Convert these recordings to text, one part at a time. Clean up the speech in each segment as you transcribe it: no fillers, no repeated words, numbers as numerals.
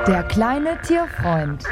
Der kleine Tierfreund.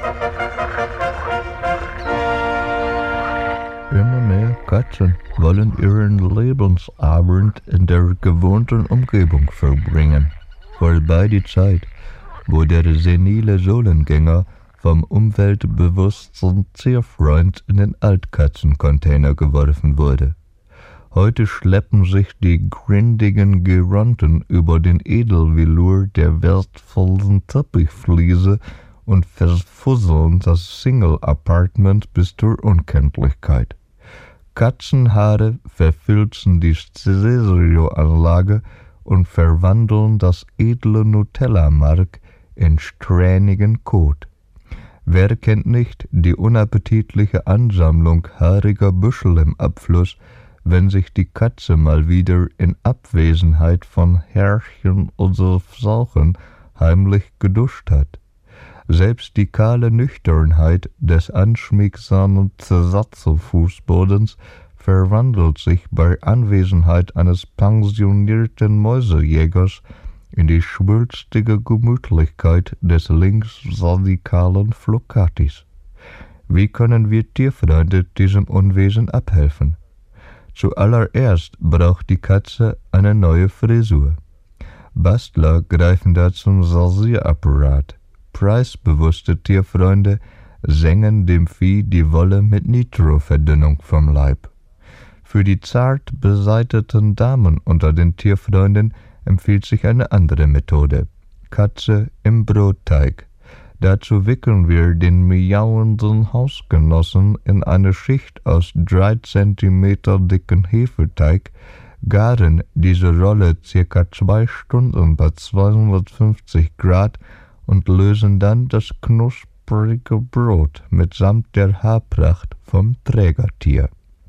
Immer mehr Katzen wollen ihren Lebensabend in der gewohnten Umgebung verbringen. Vorbei die Zeit, wo der senile Solengänger vom umweltbewussten Tierfreund in den Altkatzencontainer geworfen wurde. Heute schleppen sich die grindigen Geronten über den Edelvelour der wertvollen Teppichfliese und verfusseln das Single-Apartment bis zur Unkenntlichkeit. Katzenhaare verfilzen die Stereoanlage und verwandeln das edle Nutella-Mark in strähnigen Kot. Wer kennt nicht die unappetitliche Ansammlung haariger Büschel im Abfluss, wenn sich die Katze mal wieder in Abwesenheit von Herrchen oder Sauchen heimlich geduscht hat. Selbst die kahle Nüchternheit des anschmiegsamen Zersatzelfußbodens verwandelt sich bei Anwesenheit eines pensionierten Mäusejägers in die schwülstige Gemütlichkeit des linksradikalen Flockatis. Wie können wir Tierfreunde diesem Unwesen abhelfen? Zuallererst braucht die Katze eine neue Frisur. Bastler greifen da zum Rasierapparat. Preisbewusste Tierfreunde sengen dem Vieh die Wolle mit Nitroverdünnung vom Leib. Für die zart beseiteten Damen unter den Tierfreunden empfiehlt sich eine andere Methode. Katze im Brotteig. Dazu wickeln wir den miauenden Hausgenossen in eine Schicht aus 3 cm dicken Hefeteig, garen diese Rolle ca. 2 Stunden bei 250 Grad und lösen dann das knusprige Brot mitsamt der Haarpracht vom Trägertier.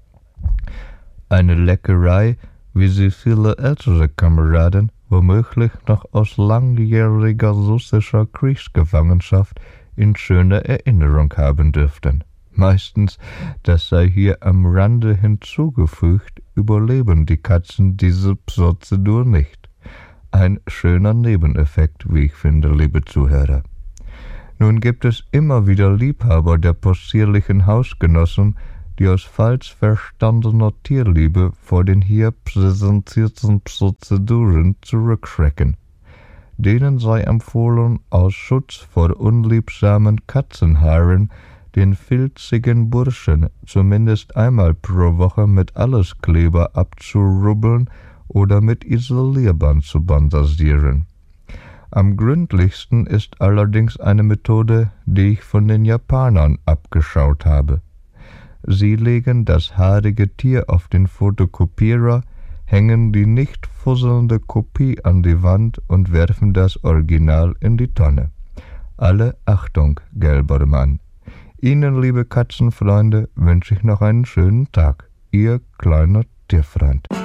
Eine Leckerei, wie sie viele ältere Kameraden womöglich noch aus langjähriger russischer Kriegsgefangenschaft in schöner Erinnerung haben dürften. Meistens, das sei hier am Rande hinzugefügt, überleben die Katzen diese Prozedur nicht. Ein schöner Nebeneffekt, wie ich finde, liebe Zuhörer. Nun gibt es immer wieder Liebhaber der possierlichen Hausgenossen, die aus falsch verstandener Tierliebe vor den hier präsentierten Prozeduren zurückschrecken. Denen sei empfohlen, aus Schutz vor unliebsamen Katzenhaaren den filzigen Burschen zumindest einmal pro Woche mit Alleskleber abzurubbeln oder mit Isolierband zu bandasieren. Am gründlichsten ist allerdings eine Methode, die ich von den Japanern abgeschaut habe. Sie legen das haarige Tier auf den Fotokopierer, hängen die nicht fusselnde Kopie an die Wand und werfen das Original in die Tonne. Alle Achtung, gelber Mann. Ihnen, liebe Katzenfreunde, wünsche ich noch einen schönen Tag. Ihr kleiner Tierfreund.